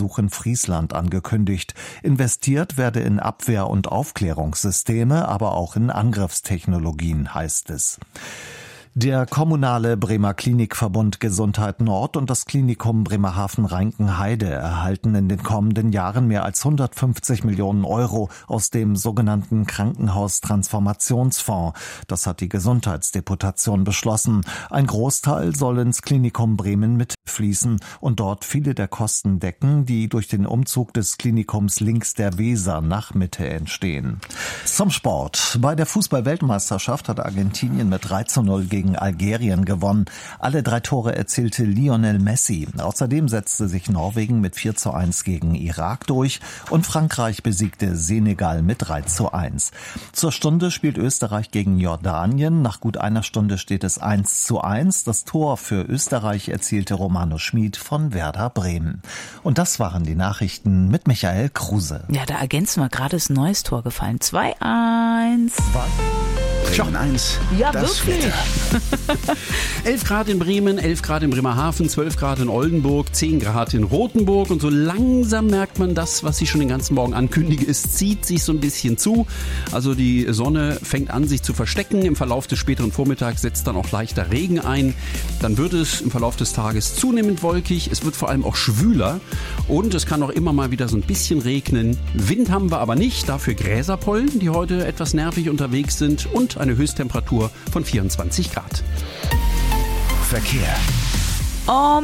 Besuch in Friesland angekündigt. Investiert werde in Abwehr- und Aufklärungssysteme, aber auch in Angriffstechnologien, heißt es. Der kommunale Bremer Klinikverbund Gesundheit Nord und das Klinikum Bremerhaven-Reinkenheide erhalten in den kommenden Jahren mehr als 150 Millionen Euro aus dem sogenannten Krankenhaustransformationsfonds. Das hat die Gesundheitsdeputation beschlossen. Ein Großteil soll ins Klinikum Bremen mitfließen und dort viele der Kosten decken, die durch den Umzug des Klinikums links der Weser nach Mitte entstehen. Zum Sport. Bei der Fußball-Weltmeisterschaft hat Argentinien mit 3:0 gegen Algerien gewonnen. Alle 3 Tore erzielte Lionel Messi. Außerdem setzte sich Norwegen mit 4:1 gegen Irak durch und Frankreich besiegte Senegal mit 3:1. Zur Stunde spielt Österreich gegen Jordanien. Nach gut einer Stunde steht es 1:1. Das Tor für Österreich erzielte Romano Schmid von Werder Bremen. Und das waren die Nachrichten mit Michael Kruse. Ja, da ergänzen wir, gerade ist ein neues Tor gefallen. 2:1. Bremen 1. Ja, das wirklich. Wetter. 11 Grad in Bremen, 11 Grad in Bremerhaven, 12 Grad in Oldenburg, 10 Grad in Rothenburg. Und so langsam merkt man, das, was ich schon den ganzen Morgen ankündige, es zieht sich so ein bisschen zu. Also die Sonne fängt an, sich zu verstecken. Im Verlauf des späteren Vormittags setzt dann auch leichter Regen ein. Dann wird es im Verlauf des Tages zunehmend wolkig. Es wird vor allem auch schwüler. Und es kann auch immer mal wieder so ein bisschen regnen. Wind haben wir aber nicht. Dafür Gräserpollen, die heute etwas nervig unterwegs sind. Und eine Höchsttemperatur von 24 Grad. Verkehr. Um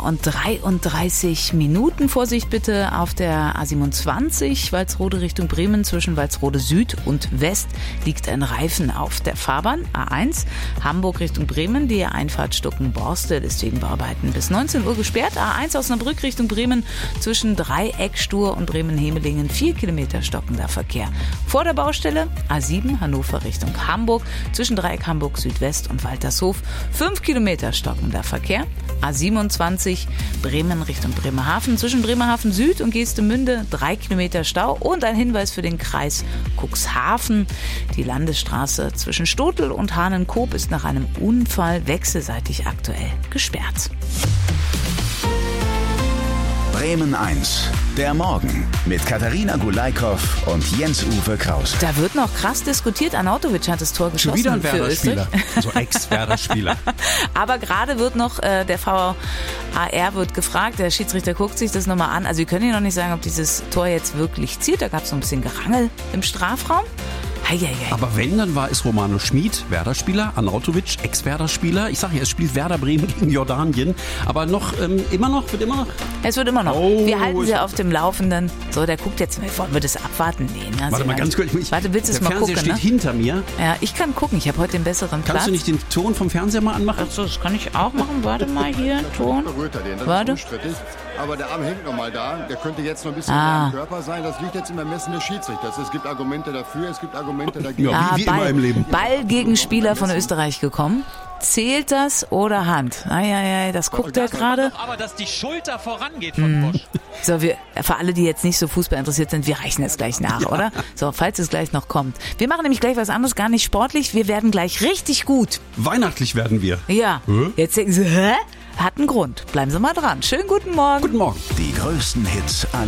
7:33 Uhr. Vorsicht bitte auf der A27, Walsrode Richtung Bremen. Zwischen Walsrode Süd und West liegt ein Reifen auf der Fahrbahn. A1, Hamburg Richtung Bremen. Die Einfahrt Stuckenborste, deswegen Bauarbeiten bis 19 Uhr gesperrt. A1 Osnabrück Richtung Bremen. Zwischen Dreieckstur und Bremen-Hemelingen 4 Kilometer stockender Verkehr. Vor der Baustelle A7 Hannover Richtung Hamburg. Zwischen Dreieck Hamburg Südwest und Waltershof 5 Kilometer stockender Verkehr. A27 Bremen Richtung Bremerhaven. Zwischen Bremerhaven Süd und Geestemünde 3 Kilometer Stau. Und ein Hinweis für den Kreis Cuxhaven. Die Landesstraße zwischen Stotel und Hahnenkoop ist nach einem Unfall wechselseitig aktuell gesperrt. Bremen 1. Der Morgen mit Katharina Gulaikow und Jens-Uwe Kraus. Da wird noch krass diskutiert. Arnautovic hat das Tor geschossen. Schon wieder ein für Werder-Spieler. Österreich. So Ex-Werder-Spieler. Aber gerade wird noch, der VAR wird gefragt, der Schiedsrichter guckt sich das nochmal an. Also wir können Ihnen noch nicht sagen, ob dieses Tor jetzt wirklich zielt. Da gab es noch ein bisschen Gerangel im Strafraum. Aber wenn, dann war es Romano Schmid, Werder-Spieler, Arnautovic, Ex-Werder-Spieler. Ich sage ja, es spielt Werder Bremen gegen Jordanien. Aber noch, wird immer noch? Es wird immer noch. Oh, wir halten sie auf dem Laufenden. So, der guckt jetzt, wollen wir das abwarten? Nee, Warte mal ganz kurz. Warte, willst du es mal gucken? Der Fernseher steht hinter mir. Ja, ich kann gucken. Ich habe heute den besseren Platz. Kannst du nicht den Ton vom Fernseher mal anmachen? Ach so, das kann ich auch machen. Warte mal hier, Ton. Warte. Aber der Arm hängt noch mal da. Der könnte jetzt noch ein bisschen mehr im Körper sein. Das liegt jetzt im Ermessen des Schiedsrichters. Es gibt Argumente dafür, es gibt Argumente dagegen. Ja, wie immer im Leben. Ballgegenspieler von Österreich gekommen. Zählt das oder Hand? Das guckt er gerade. Aber dass die Schulter vorangeht von Bosch. So, für alle, die jetzt nicht so Fußball interessiert sind, wir reichen es gleich nach, oder? So, falls es gleich noch kommt. Wir machen nämlich gleich was anderes, gar nicht sportlich. Wir werden gleich richtig gut. Weihnachtlich werden wir. Ja. Jetzt denken Sie, hä? Hat einen Grund. Bleiben Sie mal dran. Schönen guten Morgen. Guten Morgen. Die größten Hits aller